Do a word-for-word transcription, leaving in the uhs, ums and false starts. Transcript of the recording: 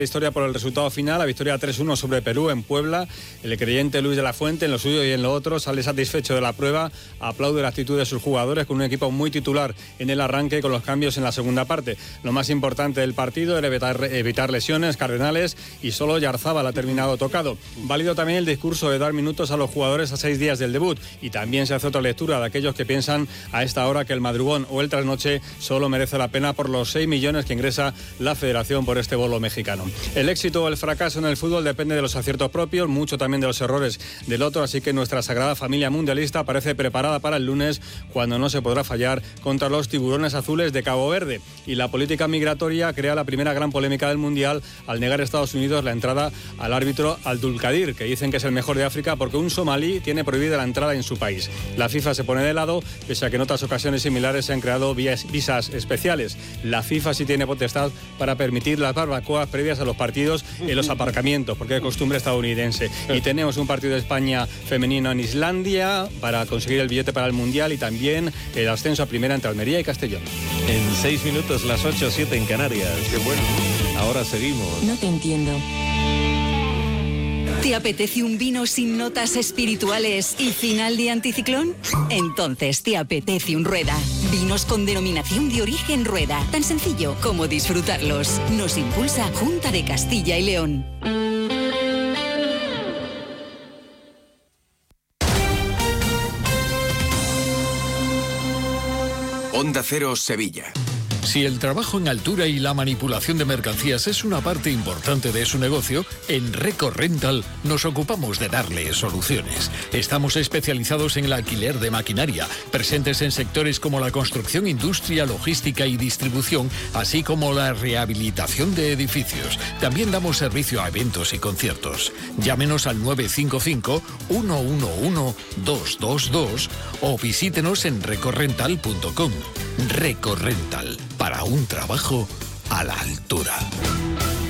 Victoria por el resultado final, la victoria tres uno sobre Perú en Puebla. El creyente Luis de la Fuente en lo suyo y en lo otro sale satisfecho de la prueba, aplaude la actitud de sus jugadores con un equipo muy titular en el arranque y con los cambios en la segunda parte. Lo más importante del partido era evitar, evitar lesiones cardenales y solo Yarzábal ha terminado tocado. Válido también el discurso de dar minutos a los jugadores a seis días del debut, y también se hace otra lectura de aquellos que piensan a esta hora que el madrugón o el trasnoche solo merece la pena por los seis millones que ingresa la Federación por este bolo mexicano. El éxito o el fracaso en el fútbol depende de los aciertos propios, mucho también de los errores del otro, así que nuestra sagrada familia mundialista parece preparada para el lunes, cuando no se podrá fallar contra los tiburones azules de Cabo Verde. Y la política migratoria crea la primera gran polémica del Mundial al negar a Estados Unidos la entrada al árbitro Abdulkadir, que dicen que es el mejor de África porque un somalí tiene prohibida la entrada en su país. La FIFA se pone de lado, pese a que en otras ocasiones similares se han creado visas especiales. La FIFA sí tiene potestad para permitir las barbacoas previas a los partidos en los aparcamientos, porque es costumbre estadounidense. Y tenemos un partido de España femenino en Islandia para conseguir el billete para el Mundial, y también el ascenso a primera entre Almería y Castellón. En seis minutos, las ocho, siete en Canarias. Qué bueno. Ahora seguimos. No te entiendo. ¿Te apetece un vino sin notas espirituales y final de anticiclón? Entonces te apetece un Rueda. Vinos con denominación de origen Rueda. Tan sencillo como disfrutarlos. Nos impulsa Junta de Castilla y León. Onda Cero, Sevilla. Si el trabajo en altura y la manipulación de mercancías es una parte importante de su negocio, en Reco Rental nos ocupamos de darle soluciones. Estamos especializados en el alquiler de maquinaria, presentes en sectores como la construcción, industria, logística y distribución, así como la rehabilitación de edificios. También damos servicio a eventos y conciertos. Llámenos al nueve cinco cinco, uno uno uno, dos dos dos o visítenos en recorrental punto com. Reco Rental, para un trabajo a la altura.